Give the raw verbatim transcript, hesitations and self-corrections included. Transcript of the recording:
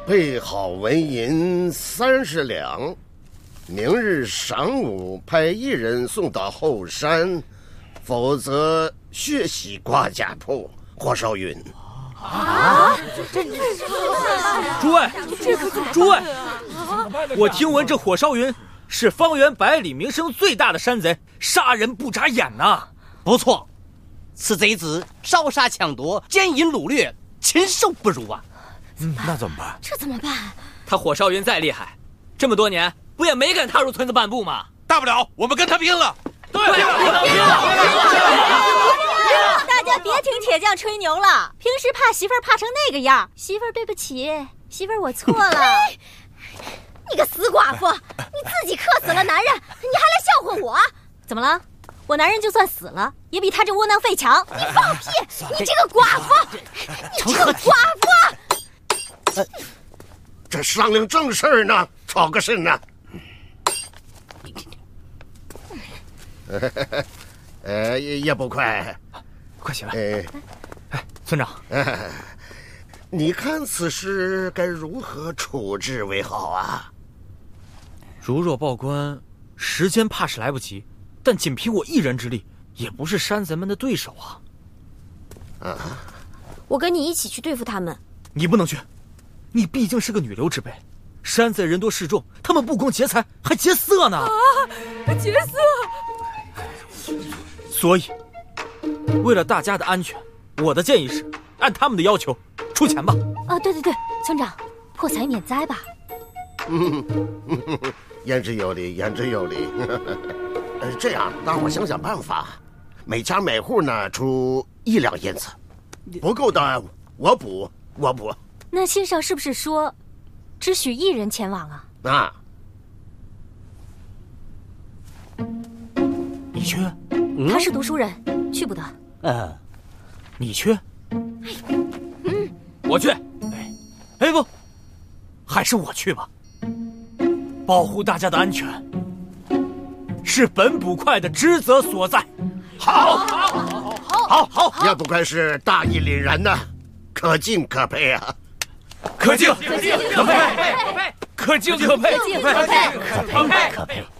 备好纹银三十两，明日晌午派一人送到后山，否则血洗挂甲铺。霍少云。 啊！这这诸位，诸位，我听闻这火烧云是方圆百里名声最大的山贼，杀人不眨眼呐、啊。 不错，此贼子烧杀抢夺，奸淫掳掠，禽兽不如啊！ 嗯，那怎么办？ 这怎么办？ 他火烧云再厉害，这么多年不也没敢踏入村子半步吗？ 大不了我们跟他拼了！ 对，拼了！拼了！大家别听铁匠吹牛了，平时怕媳妇儿怕成那个样，媳妇儿对不起，媳妇儿我错了。你个死寡妇，你自己克死了男人，你还来笑话我？怎么了？我男人就算死了，也比他这窝囊废强。你放屁！你这个寡妇，你这个寡妇！ 这商量正事儿呢，吵个甚呢？呃，也不快， 快起来！ 哎， 哎，村长， 哎，你看此事该如何处置为好啊？ 如若报官，时间怕是来不及，但仅凭我一人之力，也不是山贼们的对手啊！ 啊！ 我跟你一起去对付他们。 你不能去，你毕竟是个女流之辈，山贼人多势众，他们不光劫财，还劫色呢！ 啊，劫色！ 所以，为了大家的安全，我的建议是按他们的要求出钱吧。 啊，对对对，村长，破财免灾吧。 嗯，言之有理，言之有理。呃，这样，大伙想想办法，每家每户呢出一两银子，不够的我补，我补。 那信上是不是说，只许一人前往啊？ 啊。 你去？ 他是读书人，去不得。 嗯， 你去？ 嗯， 我去。哎，哎不，还是我去吧。保护大家的安全，是本捕快的职责所在。 好，好，好，好，好，也不愧是大义凛然呐，可敬可佩啊！ 可敬， 可敬， 可佩，可敬，可佩， 可敬，可佩， 可佩，可佩。